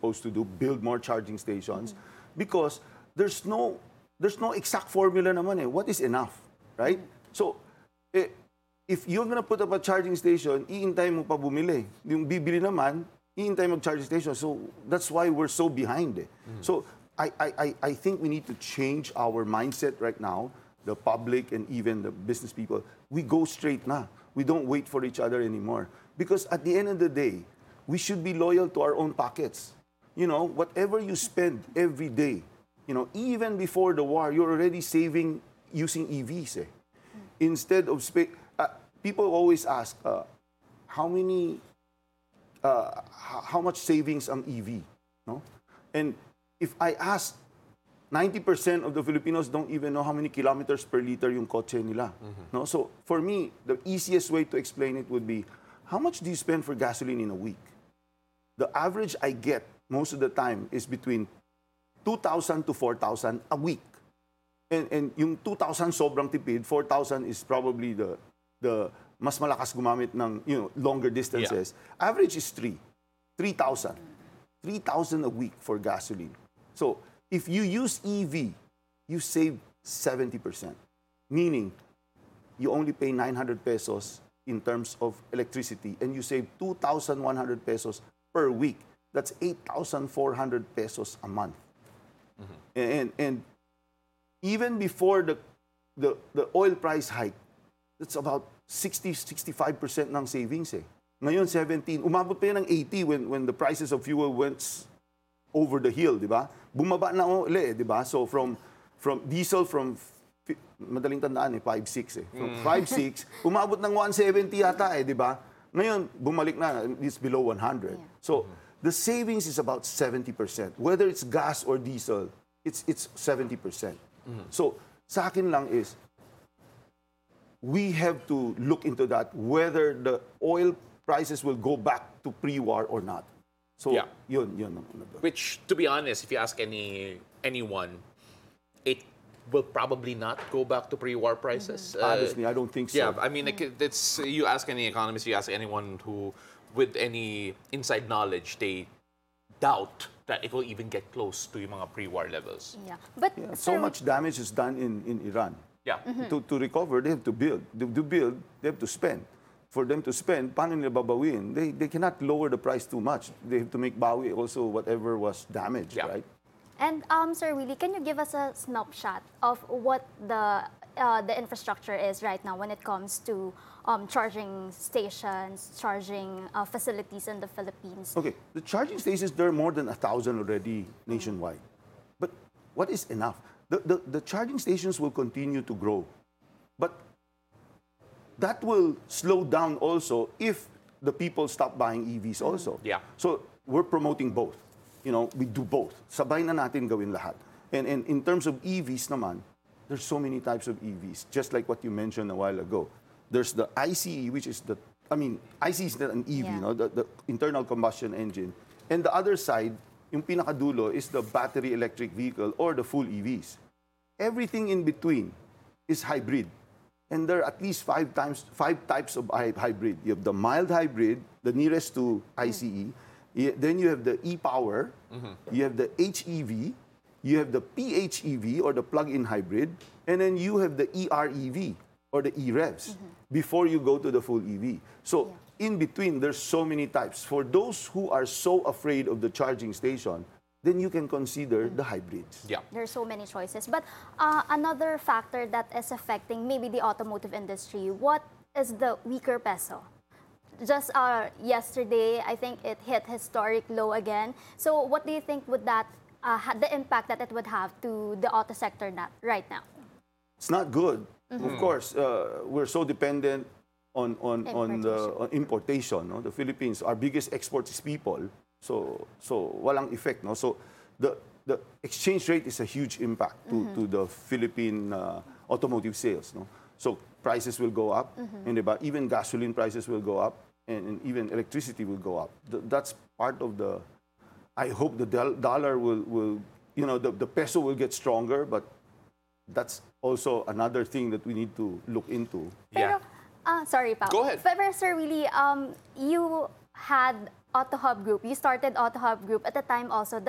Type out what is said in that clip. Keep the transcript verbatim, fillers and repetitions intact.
supposed to do, build more charging stations, mm-hmm. because there's no there's no exact formula naman eh. What is enough, right? Mm-hmm. So, eh, if you're gonna put up a charging station, iintay mo pa bumili. Yung bibili naman, iintay mag-charging station. So, that's why we're so behind eh. Mm-hmm. So, I, I, I think we need to change our mindset right now, the public and even the business people. We go straight na. We don't wait for each other anymore. Because at the end of the day, we should be loyal to our own pockets. You know, whatever you spend every day, you know, even before the war, you're already saving using E Vs. Eh. Instead of, spa- uh, people always ask, uh, how many, uh, how much savings ang E V? No? And if I ask, ninety percent of the Filipinos don't even know how many kilometers per liter yung kotse nila. Mm-hmm. No? So for me, the easiest way to explain it would be, how much do you spend for gasoline in a week? The average I get most of the time is between two thousand to four thousand a week. And, and yung two thousand sobrang tipid, four thousand is probably the, the mas malakas gumamit ng, you know, longer distances. Yeah. Average is three. three thousand. three thousand a week for gasoline. So if you use E V, you save seventy percent. Meaning, you only pay nine hundred pesos in terms of electricity and you save two thousand one hundred pesos per week. That's eight thousand four hundred pesos a month. Mm-hmm. And, and even before the, the, the oil price hike, it's about sixty, sixty-five percent ng savings eh. Ngayon, seventeen. Umabot pa yan ng eighty when, when the prices of fuel went over the hill, di ba? Bumaba na uli, di ba? So from, from diesel from, madaling tandaan eh, five six eh. From mm. five six, umabot ng one seventy yata eh, di ba? Ngayon, bumalik na, it's below one hundred. Yeah. So, mm-hmm. the savings is about seventy percent. Whether it's gas or diesel, it's it's seventy percent. Mm-hmm. So, sa akin lang is, we have to look into that, whether the oil prices will go back to pre-war or not. So, yeah. yun, yun. Which, to be honest, if you ask any anyone, it will probably not go back to pre-war prices. Mm-hmm. uh, Honestly, I don't think so. Yeah, I mean, mm-hmm. it's, you ask any economist, you ask anyone who, with any inside knowledge, they doubt that it will even get close to yung mga pre-war levels. Yeah, but yeah, so much damage is done in, in Iran. Yeah. Mm-hmm. To, to recover, they have to build. To, to build, they have to spend. For them to spend, paano nila babawin? They, they cannot lower the price too much. They have to make bawi also whatever was damaged, yeah. right? And um, Sir Willie, can you give us a snapshot of what the uh, the infrastructure is right now when it comes to um, charging stations, charging uh, facilities in the Philippines? Okay, the charging stations, there are more than a thousand already nationwide. Mm-hmm. But what is enough? The, the, the charging stations will continue to grow. But that will slow down also if the people stop buying E Vs also. Mm-hmm. Yeah. So we're promoting both. You know, we do both. Sabay na natin gawin lahat. And, and in terms of E Vs naman, there's so many types of E Vs, just like what you mentioned a while ago. There's the I C E, which is the, I mean, I C E is not an E V, yeah. no? the, the internal combustion engine. And the other side, yung pinakadulo, is the battery electric vehicle or the full E Vs. Everything in between is hybrid. And there are at least five times five types of hybrid. You have the mild hybrid, the nearest to I C E. Mm. Then you have the e-power. Mm-hmm. You have the H E V. You have the P H E V or the plug-in hybrid. And then you have the E R E V or the e-revs mm-hmm. before you go to the full E V. So yeah. in between, there's so many types. For those who are so afraid of the charging station, then you can consider mm-hmm. the hybrids. Yeah. There are so many choices. But uh, another factor that is affecting maybe the automotive industry, what is the weaker peso? Just uh, yesterday, I think it hit historic low again. So what do you think would that, uh, the impact that it would have to the auto sector na, right now? It's not good. Mm-hmm. Of course, uh, we're so dependent on, on, on the on importation. No? The Philippines, our biggest export is people. So, so walang effect. No? So the, the exchange rate is a huge impact to, mm-hmm. to the Philippine uh, automotive sales. No? So prices will go up, mm-hmm. and diba, even gasoline prices will go up, and, and even electricity will go up. The, that's part of the, I hope the dollar will, will you know, the, the peso will get stronger, but that's also another thing that we need to look into. Pero, yeah. Uh, sorry, Pao. Go ahead. Pero, Sir Willie, um, you had Auto Hub Group. You started Auto Hub Group at the time also.